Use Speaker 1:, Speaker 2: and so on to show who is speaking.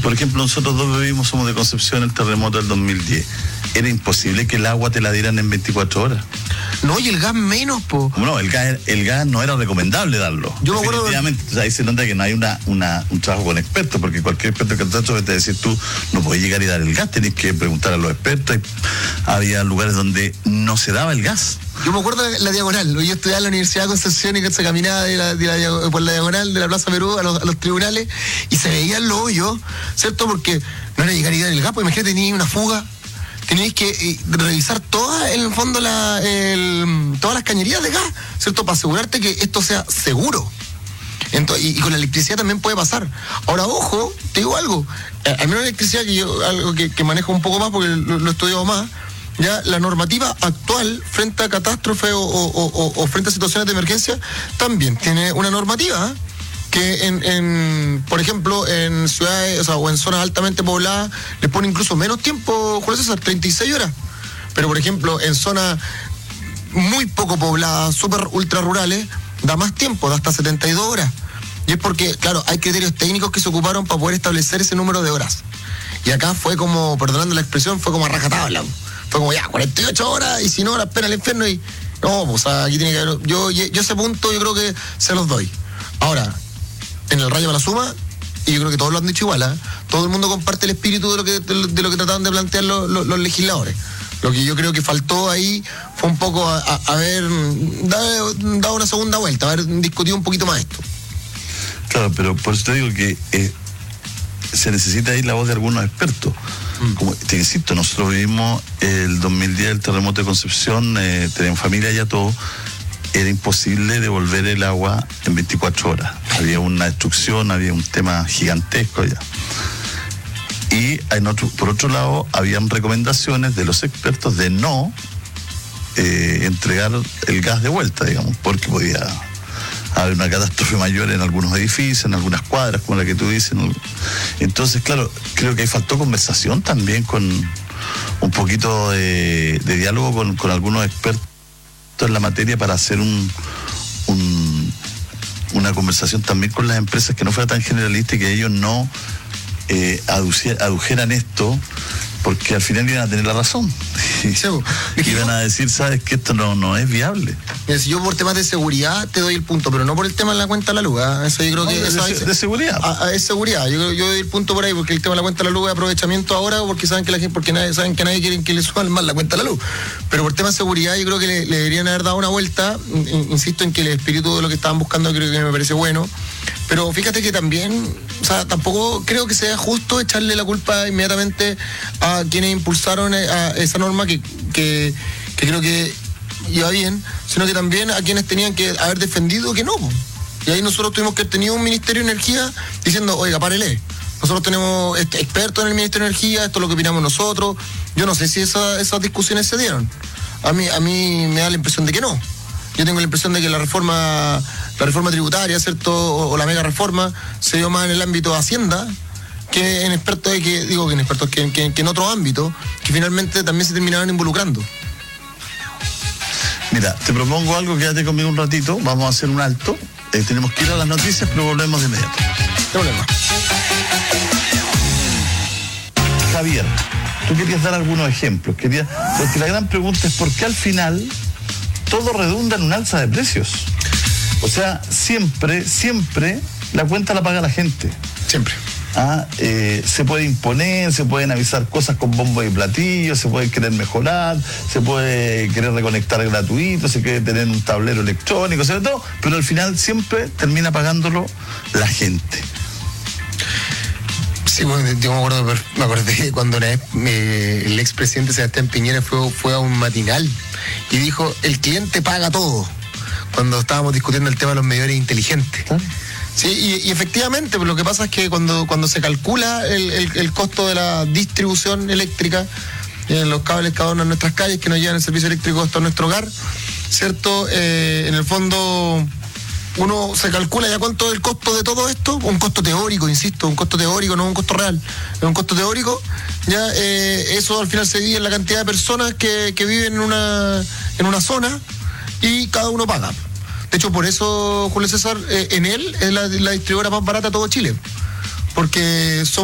Speaker 1: Por ejemplo, nosotros dos vivimos, somos de Concepción, el terremoto del 2010. Era imposible que el agua te la dieran en 24 horas.
Speaker 2: No, y el gas menos, po.
Speaker 1: No, el gas no era recomendable darlo.
Speaker 2: Yo me acuerdo.
Speaker 1: Definitivamente, o sea, ahí se nota que no hay un trabajo con expertos, porque cualquier experto que te te decir tú, no podés llegar y dar el gas, tenés que preguntar a los expertos. Había lugares donde no se daba el gas.
Speaker 2: Yo me acuerdo de la diagonal. Yo estudiaba en la Universidad de Concepción y que se caminaba por la diagonal de la Plaza Perú a los tribunales y se veían los hoyos, ¿cierto? Porque no era llegar y dar el gas, pues imagínate, tenía una fuga. Tenéis que revisar todas, en el fondo, todas las cañerías de gas, ¿cierto? Para asegurarte que esto sea seguro. Entonces, y con la electricidad también puede pasar. Ahora, ojo, te digo algo. Al menos la electricidad, algo que manejo un poco más porque lo he estudiado más, ya la normativa actual frente a catástrofe o frente a situaciones de emergencia también tiene una normativa, que por ejemplo, en ciudades, o en zonas altamente pobladas, les pone incluso menos tiempo, Julio César, 36 horas. Pero, por ejemplo, en zonas muy poco pobladas, súper ultra rurales, da más tiempo, da hasta 72 horas. Y es porque, claro, hay criterios técnicos que se ocuparon para poder establecer ese número de horas. Y acá fue como, perdonando la expresión, fue como a rajatabla. Fue como ya, 48 horas, y si no, la pena el infierno. Y no, pues aquí tiene que haber. Yo ese punto yo creo que se los doy. Ahora, en el rayo para la suma, y yo creo que todos lo han dicho igual, todo el mundo comparte el espíritu de lo que trataban de plantear los legisladores. Lo que yo creo que faltó ahí fue un poco haber dado una segunda vuelta, haber discutido un poquito más esto.
Speaker 1: Claro, pero por eso te digo que se necesita ahí la voz de algunos expertos. Como te insisto, nosotros vivimos el 2010 el terremoto de Concepción, tenemos familia ya todo. Era imposible devolver el agua en 24 horas. Había una destrucción, había un tema gigantesco ya. Y por otro lado, habían recomendaciones de los expertos de no entregar el gas de vuelta, digamos, porque podía haber una catástrofe mayor en algunos edificios, en algunas cuadras, como la que tú dices. Entonces, claro, creo que ahí faltó conversación también con un poquito de diálogo con algunos expertos en la materia para hacer una conversación también con las empresas que no fuera tan generalista y que ellos no adujeran esto, porque al final iban a tener la razón. Iban a decir, sabes que esto no es viable.
Speaker 2: Mira, si yo por temas de seguridad te doy el punto, pero no por el tema de la cuenta de la luz. Eso yo creo que
Speaker 1: de seguridad.
Speaker 2: Es seguridad. Yo doy el punto por ahí, porque el tema de la cuenta de la luz es aprovechamiento ahora, porque saben que la gente, saben que nadie quiere que le suban más la cuenta de la luz. Pero por tema de seguridad yo creo que le deberían haber dado una vuelta. Insisto en que el espíritu de lo que estaban buscando creo que me parece bueno. Pero fíjate que también, tampoco creo que sea justo echarle la culpa inmediatamente a quienes impulsaron a esa norma que creo que iba bien, sino que también a quienes tenían que haber defendido que no. Y ahí nosotros tuvimos que tener un Ministerio de Energía diciendo, oiga, párele. Nosotros tenemos expertos en el Ministerio de Energía, esto es lo que opinamos nosotros. Yo no sé si esas discusiones se dieron. A mí me da la impresión de que no. Yo tengo la impresión de que la reforma tributaria, ¿cierto? O la mega reforma se dio más en el ámbito de Hacienda que en expertos, que en otro ámbito, que finalmente también se terminaron involucrando.
Speaker 1: Mira, te propongo algo, quédate conmigo un ratito, vamos a hacer un alto, tenemos que ir a las noticias, pero volvemos de inmediato.
Speaker 2: Problema.
Speaker 1: Javier, tú querías dar algunos ejemplos, porque la gran pregunta es ¿por qué al final todo redunda en un alza de precios? O sea, siempre la cuenta la paga la gente.
Speaker 2: Siempre.
Speaker 1: Se puede imponer, se pueden avisar cosas con bombo y platillo, se puede querer mejorar, se puede querer reconectar gratuito, se quiere tener un tablero electrónico, sobre todo, pero al final siempre termina pagándolo la gente.
Speaker 2: Sí, bueno, yo me acordé que cuando una vez el expresidente Sebastián Piñera fue a un matinal y dijo, el cliente paga todo, cuando estábamos discutiendo el tema de los medidores inteligentes. Sí, y efectivamente, lo que pasa es que cuando se calcula el costo de la distribución eléctrica, los cables cada uno en nuestras calles que nos llevan el servicio eléctrico hasta nuestro hogar, ¿cierto? En el fondo, uno se calcula ya cuánto es el costo de todo esto, un costo teórico, insisto, un costo teórico, no un costo real, es un costo teórico, ya eso al final se divide en la cantidad de personas que viven en una zona y cada uno paga. De hecho, por eso, Julio César, Enel es la distribuidora más barata de todo Chile, porque somos